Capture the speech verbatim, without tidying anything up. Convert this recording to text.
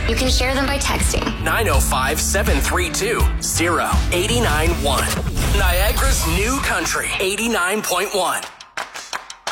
You can share them by texting nine oh five, seven three two, oh eight nine one. Niagara's new country, eighty-nine point one.